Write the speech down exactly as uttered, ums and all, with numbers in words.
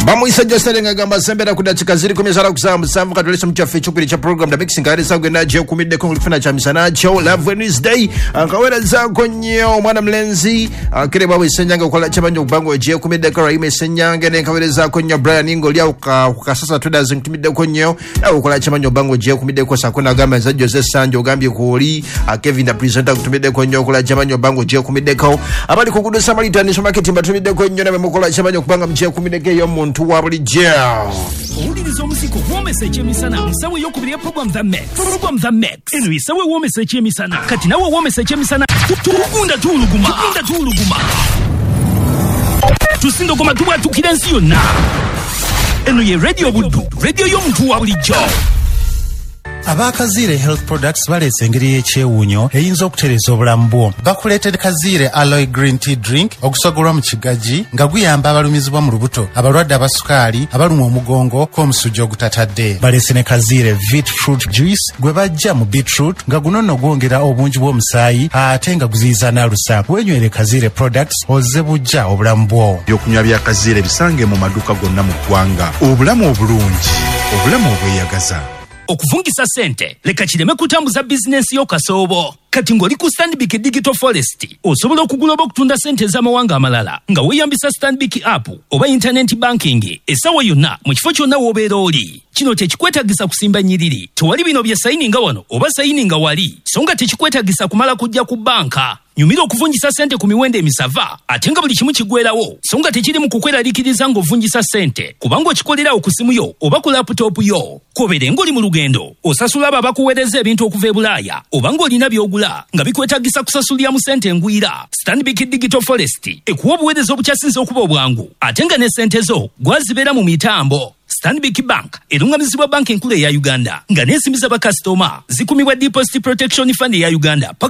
Bamuisa Justin ngagamba sembera kudatika ziri kumezala kusamba sambu katolesa mchafe chukuri cha program da mixing kare sagwe na je kumide konglifuna cha misana cho Love Wednesday akawera za konyo mwana mlenzi kire babu isenyanga ukola chabanyo kubango je kumide kara ime senyanga ne kawera za konyo Brian Ingoli au ukasasa tuda zinkumide konyo na ukola chabanyo bango je kumide kwa sakuna gamba za Jose Sanjo gambi kuli Kevin da presenter kutumide konyo ukola chabanyo bango je kumide ko abali kukudu Samaritan nisho marketing batumide konyo na memukola chabanyo kubanga mje kumide ke yo muntu wabuli jeo Owuliriza omusiko womesa ekyemisana musawe yokubiri ya program The Mix program The Mix eno yisawe womesa ekyemisana kati nawe womesa ekyemisana tugunda tuuluguma tugunda tuuluguma tusindo koma tubwatukira ensi yonna eno ye radio buddu radio y'omuntu wa bulijjo Abakazire Health Products balese engeri y'ekyewuunyo eyinza okutereza obulamu bwo. Bakuleetedde Kazire Aloe Green Tea Drink okusogolwa mu kigaji nga guyamba abalumizibwa mu lubuto, abalwadde abasukaali, abalumwa omugongo kw'omusujja ogutatadde. Balese ne Kazire Vit Fruit Juice gwe bajja mu beetroot nga guno nno gwongera obungi bw'omusaayi ate nga guziyiza n'alusa. Wenywere Kazire Products ozze bujja obulamu bwo. Ebyokunywa bya Kazire bisange mu maduuka gonna mu ggwanga. Obulamu obulungi, obulamu obweyagaza. Okuvungisa sente leka kireme kutambuza bizinensi yo kasoobo kati ng'oli ku Stanbic Digital Forest osobola okugula oba okutunda sente z'amawanga amalala nga weeyambisa Stanbic app oba internet banking essaawa yonna mu kifo kyonna w'obeera oli. Kino tekikwetagisa kusimba nnyiriri, tewali bino bya sayininga wano oba sayininga wali, so nga tekikwetagisa kumala kujja ku banka. Nyumira okuvungisa sente ku miwendo emisava ate nga buli kimu kigwerawo, so nga tekiri mu kukweraliikiriza ng'ovungisa sente kubanga okikolera ku simu yo oba ku laptop yo. Kobere ng'oli mu lugendo osasula abo abakuweereza ebintu okuva e Bulaaya oba ng'olina by'ogula nga bikwetagisa kusasulira mu sente engwira. Stanbic Digital Forest ekuwa obuweereza obukyasinze okuba obwangu ate nga ne sente zo gwazibeera mu mitambo. Stanbic Bank erungamizibwa banka enkulu eya Uganda nga n'ensimbi z'abakasitoma zikumibwa Deposit Protection Fund eya Uganda.